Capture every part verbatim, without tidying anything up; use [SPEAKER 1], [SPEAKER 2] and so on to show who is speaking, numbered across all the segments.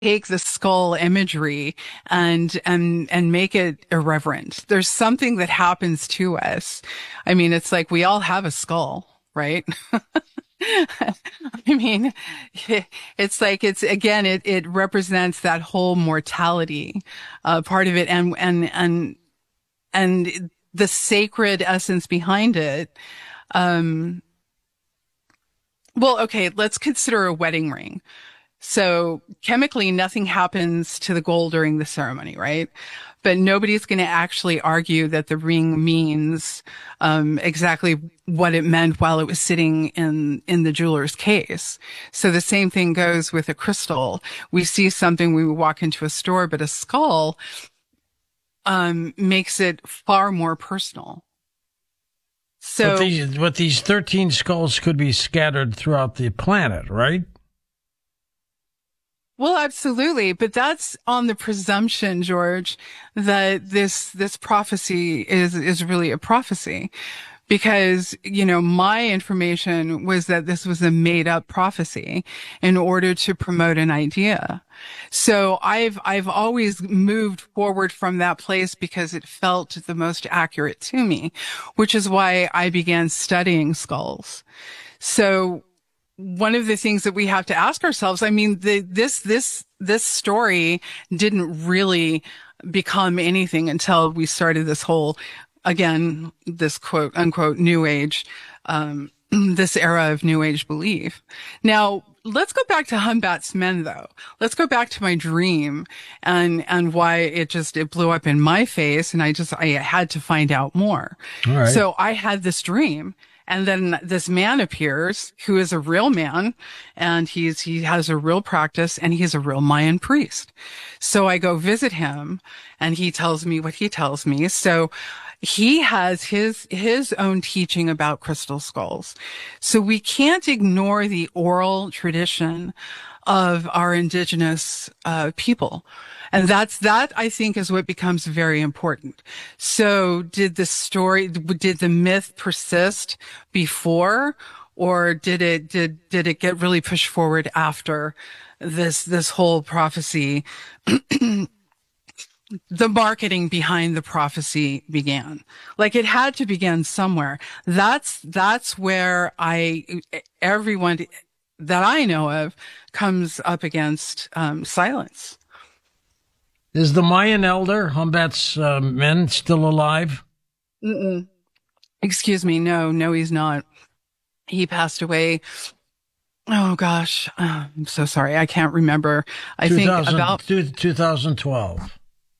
[SPEAKER 1] take the skull imagery and and and make it irreverent. There's something that happens to us. I mean, it's like we all have a skull, right? I mean, it's like it's again, it it represents that whole mortality uh, part of it, and and and and the sacred essence behind it. Um, well, okay, let's consider a wedding ring. So chemically, nothing happens to the gold during the ceremony, right? But nobody's going to actually argue that the ring means um, exactly what it meant while it was sitting in in the jeweler's case. So the same thing goes with a crystal. We see something, we walk into a store, but a skull um, makes it far more personal.
[SPEAKER 2] But
[SPEAKER 1] So,
[SPEAKER 2] these, but these thirteen skulls could be scattered throughout the planet, right?
[SPEAKER 1] well, absolutely, but that's on the presumption, George, that this this prophecy is is really a prophecy. Because, you know, my information was that this was a made up prophecy in order to promote an idea. So I've, I've always moved forward from that place because it felt the most accurate to me, which is why I began studying skulls. So one of the things that we have to ask ourselves, I mean, the, this, this, this story didn't really become anything until we started this whole, again, this quote unquote new age, um, this era of new age belief. Now, let's go back to Humbat's men though. Let's go back to my dream and, and why it just, it blew up in my face. And I just, I had to find out more.
[SPEAKER 2] All right.
[SPEAKER 1] So I had this dream. And then this man appears who is a real man and he's, he has a real practice and he's a real Mayan priest. So I go visit him and he tells me what he tells me. So he has his, his own teaching about crystal skulls. So we can't ignore the oral tradition of our indigenous, uh, people. And that's, that I think is what becomes very important. So did the story, did the myth persist before, or did it, did, did it get really pushed forward after this, this whole prophecy? The marketing behind the prophecy began. Like it had to begin somewhere. That's, that's where I, everyone that I know of comes up against, um, silence.
[SPEAKER 2] Is the Mayan elder, Humbat's uh, men, still alive?
[SPEAKER 1] Mm-mm. Excuse me. No, no, he's not. He passed away. Oh gosh. Uh, I'm so sorry. I can't remember. I think about
[SPEAKER 2] twenty twelve.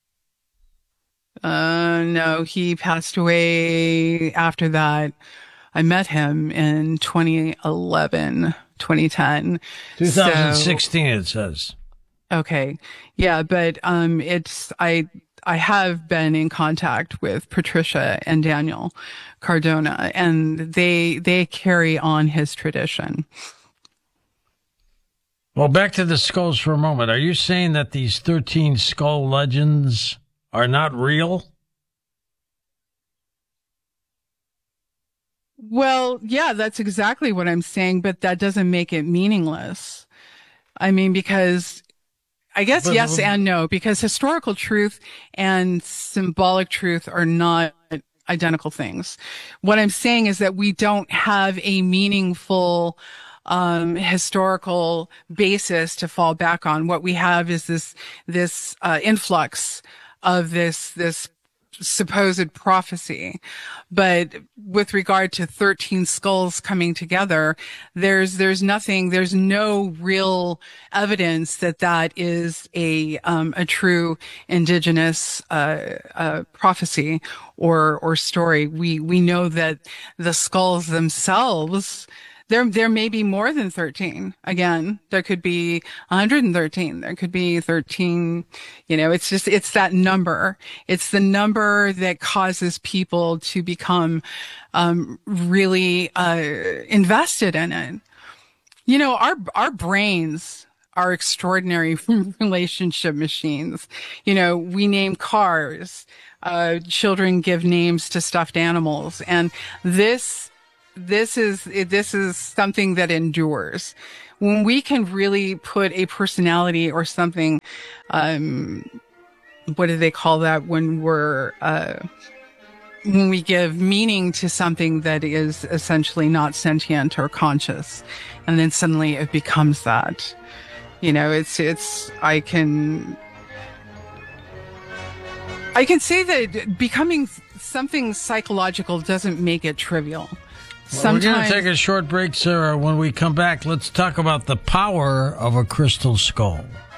[SPEAKER 1] Uh, no, he passed away after that. I met him in twenty eleven, twenty ten.
[SPEAKER 2] twenty sixteen, so, it says.
[SPEAKER 1] Okay. Yeah, but, um, it's, I, I have been in contact with Patricia and Daniel Cardona, and they, they carry on his tradition.
[SPEAKER 2] Well, back to the skulls for a moment. Are you saying that these thirteen skull legends are not real?
[SPEAKER 1] Well, yeah, that's exactly what I'm saying, but that doesn't make it meaningless. I mean, because I guess but, yes and no, because historical truth and symbolic truth are not identical things. What I'm saying is that we don't have a meaningful um historical basis to fall back on. What we have is this this uh influx of this this supposed prophecy. But with regard to thirteen skulls coming together, there's, there's nothing, there's no real evidence that that is a, um, a true indigenous, uh, uh, prophecy or, or story. We, we know that the skulls themselves, There, there may be more than thirteen. Again, there could be one hundred thirteen. There could be thirteen. You know, it's just, it's that number. It's the number that causes people to become, um, really, uh, invested in it. You know, our, our brains are extraordinary relationship machines. You know, we name cars. Uh, children give names to stuffed animals. And this, this is, this is something that endures. When we can really put a personality or something, um, what do they call that when we're, uh, when we give meaning to something that is essentially not sentient or conscious, and then suddenly it becomes that. You know, it's, it's, I can, I can say that becoming something psychological doesn't make it trivial.
[SPEAKER 2] Well, we're going to take a short break, Sarah. When we come back, let's talk about the power of a crystal skull.